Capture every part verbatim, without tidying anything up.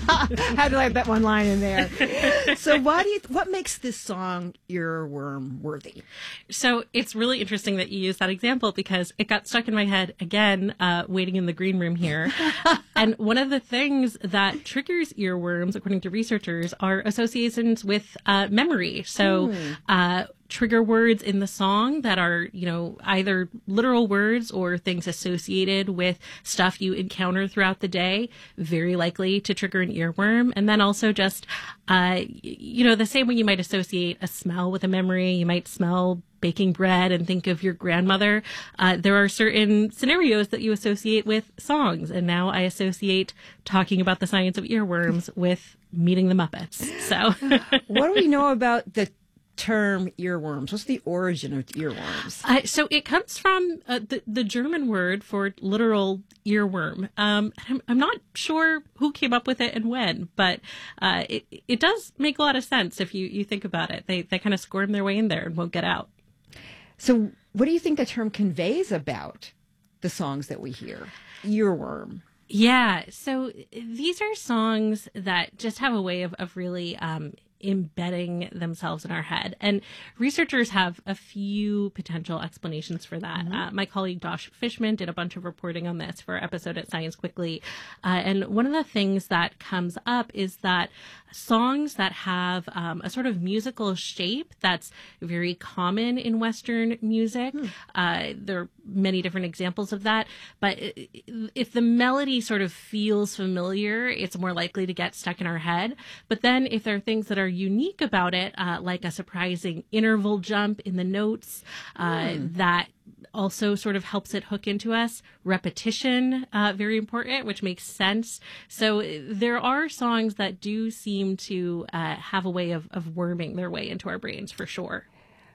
Had to like that one line in there. So why do you, what makes this song earworm worthy? So it's really interesting that you use that example because it got stuck in my head again, uh, waiting in the green room here. And one of the things that triggers earworms, according to researchers, are associations with uh, memory. So, mm. uh, trigger words in the song that are, you know, either literal words or things associated with stuff you encounter throughout the day, very likely to trigger an earworm. And then also just, uh, you know, the same way you might associate a smell with a memory, you might smell baking bread and think of your grandmother. Uh, there are certain scenarios that you associate with songs. And now I associate talking about the science of earworms with meeting the Muppets. So what do we know about the term earworms? What's the origin of earworms? Uh, so it comes from uh, the, the German word for literal earworm. Um, I'm, I'm not sure who came up with it and when, but uh, it, it does make a lot of sense if you, you think about it. They, they kind of squirm their way in there and won't get out. So what do you think the term conveys about the songs that we hear? Earworm. Yeah. So these are songs that just have a way of, of really um, embedding themselves in our head. And researchers have a few potential explanations for that. Mm-hmm. Uh, my colleague Josh Fishman did a bunch of reporting on this for our episode at Science Quickly. Uh, and one of the things that comes up is that songs that have um, a sort of musical shape that's very common in Western music, hmm. uh, there are many different examples of that. But if the melody sort of feels familiar, it's more likely to get stuck in our head. But then if there are things that are unique about it, uh, like a surprising interval jump in the notes, uh, hmm. that also sort of helps it hook into us. Repetition, uh, very important, which makes sense. So there are songs that do seem to uh, have a way of, of worming their way into our brains for sure.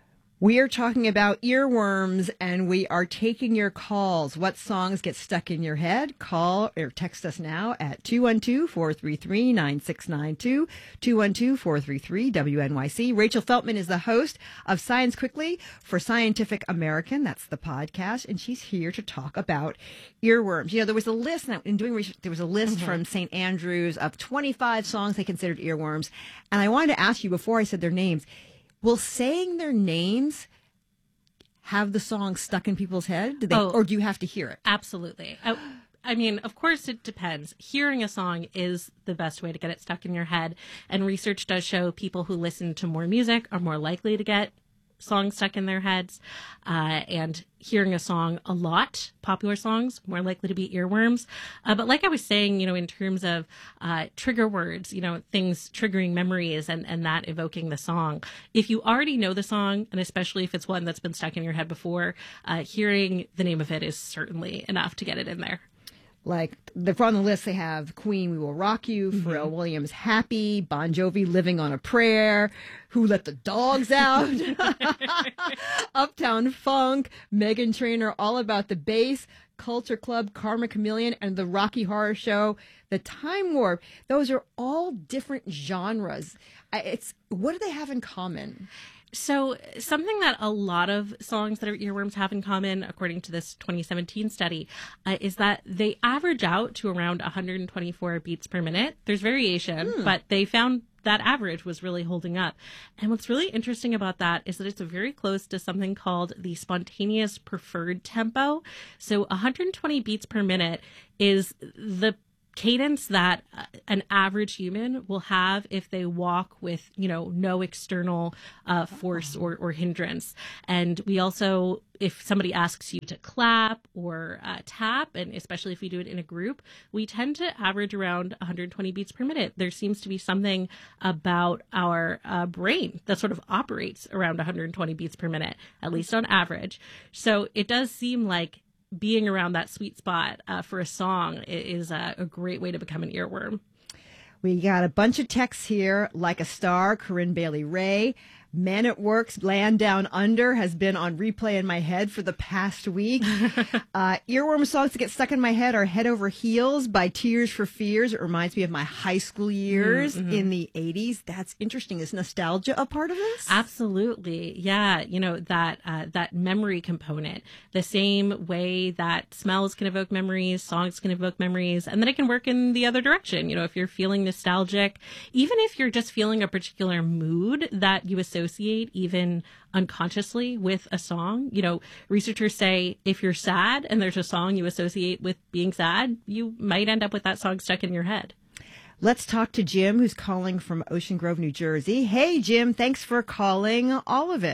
We are talking about earworms, and we are taking your calls. What songs get stuck in your head? Call or text us now at two one two, four three three, nine six nine two, two one two, four three three, W N Y C. Rachel Feltman is the host of Science Quickly for Scientific American. That's the podcast, and she's here to talk about earworms. You know, there was a list, in doing research, there was a list mm-hmm. from Saint Andrews of twenty-five songs they considered earworms, and I wanted to ask you before I said their names, will saying their names have the song stuck in people's head? Do they, oh, or do you have to hear it? Absolutely. I, I mean, of course, it depends. Hearing a song is the best way to get it stuck in your head. And research does show people who listen to more music are more likely to get songs stuck in their heads. Uh, and hearing a song a lot, popular songs, more likely to be earworms. Uh, but like I was saying, you know, in terms of uh, trigger words, you know, things triggering memories and, and that evoking the song. If you already know the song, and especially if it's one that's been stuck in your head before, uh, hearing the name of it is certainly enough to get it in there. Like, the, on the list, they have Queen, We Will Rock You, mm-hmm. Pharrell Williams, Happy, Bon Jovi, Living on a Prayer, Who Let the Dogs Out, Uptown Funk, Meghan Trainor, All About the Bass, Culture Club, Karma Chameleon, and The Rocky Horror Show, The Time Warp. Those are all different genres. It's, what do they have in common? So something that a lot of songs that are earworms have in common, according to this twenty seventeen study, uh, is that they average out to around one hundred twenty-four beats per minute. There's variation, hmm. but they found that average was really holding up. And what's really interesting about that is that it's very close to something called the spontaneous preferred tempo. So one hundred twenty beats per minute is the cadence that an average human will have if they walk with, you know, no external uh, force or, or hindrance. And we also, if somebody asks you to clap or uh, tap, and especially if we do it in a group, we tend to average around one hundred twenty beats per minute. There seems to be something about our uh, brain that sort of operates around one hundred twenty beats per minute, at least on average. So it does seem like being around that sweet spot uh, for a song is a, a great way to become an earworm. We got a bunch of texts here, Like a Star, Corinne Bailey Ray, Men at Work's Land Down Under has been on replay in my head for the past week. uh, earworm songs that get stuck in my head are Head Over Heels by Tears for Fears. It reminds me of my high school years mm-hmm. in the eighties. That's interesting. Is nostalgia a part of this? Absolutely. Yeah. You know, that uh, that memory component, the same way that smells can evoke memories, songs can evoke memories, and then it can work in the other direction. You know, if you're feeling nostalgic, even if you're just feeling a particular mood that you associate associate even unconsciously with a song. You know, researchers say if you're sad and there's a song you associate with being sad, you might end up with that song stuck in your head. Let's talk to Jim, who's calling from Ocean Grove, New Jersey. Hey, Jim, thanks for calling All of It.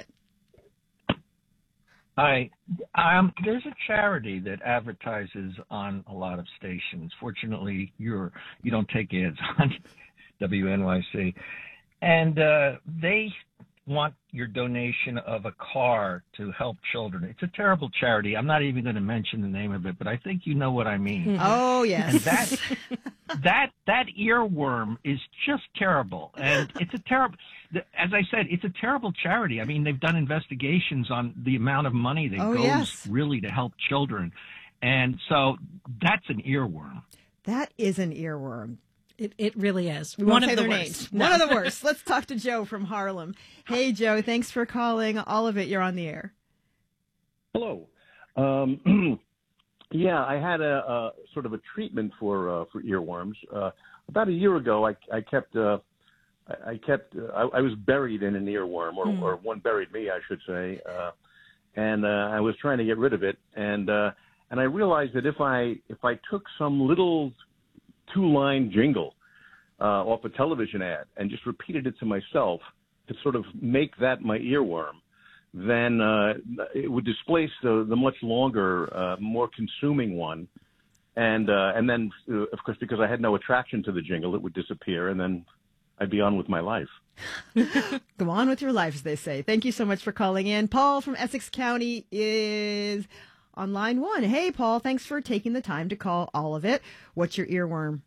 Hi. Um, there's a charity that advertises on a lot of stations. Fortunately, you're, you don't take ads on W N Y C. And uh, they want your donation of a car to help children. It's a terrible charity. I'm not even going to mention the name of it, but I think you know what I mean. Oh, yes. And that, that, that earworm is just terrible. And it's a terrible, as I said, it's a terrible charity. I mean, they've done investigations on the amount of money that oh, goes yes. really to help children. And so that's an earworm. That is an earworm. It it really is. We One won't of say the their worst. names. No. One of the worst. Let's talk to Joe from Harlem. Hey, Joe, thanks for calling All of It. You're on the air. Hello. Um, yeah, I had a, a sort of a treatment for uh, for earworms. Uh, about a year ago, I, I kept uh, I, I kept uh, I, I was buried in an earworm, or, mm. or one buried me, I should say, uh, and uh, I was trying to get rid of it, and uh, and I realized that if I if I took some little two-line jingle uh, off a television ad and just repeated it to myself to sort of make that my earworm, then uh, it would displace the, the much longer, uh, more consuming one. And uh, and then, uh, of course, because I had no attraction to the jingle, it would disappear, and then I'd be on with my life. Go on with your life, as they say. Thank you so much for calling in. Paul from Essex County is on line one. Hey, Paul, thanks for taking the time to call All of It. What's your earworm?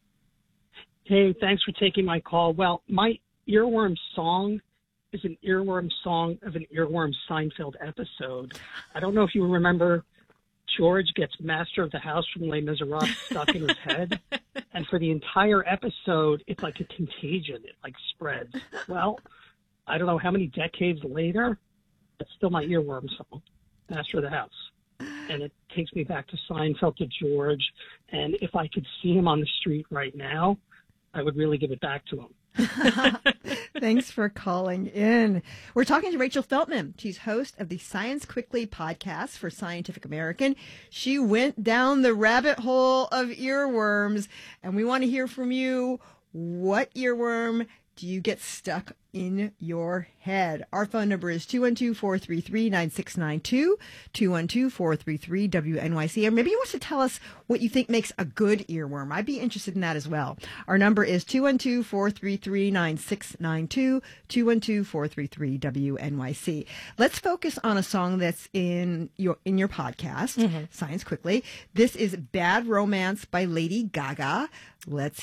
Hey, thanks for taking my call. Well, my earworm song is an earworm song of an earworm Seinfeld episode. I don't know if you remember, George gets Master of the House from Les Miserables stuck in his head. And for the entire episode, it's like a contagion. It like spreads. Well, I don't know how many decades later, it's still my earworm song, Master of the House. And it takes me back to Seinfeld, to George. And if I could see him on the street right now, I would really give it back to him. Thanks for calling in. We're talking to Rachel Feltman. She's host of the Science Quickly podcast for Scientific American. She went down the rabbit hole of earworms, and we want to hear from you. What earworm do you get stuck in your head? Our phone number is two one two, four three three, nine six nine two, two one two, four three three, W N Y C. Or maybe you want to tell us what you think makes a good earworm. I'd be interested in that as well. Our number is two one two, four three three, nine six nine two, two one two, four three three, W N Y C. Let's focus on a song that's in your in your podcast, mm-hmm. Science Quickly. This is Bad Romance by Lady Gaga. Let's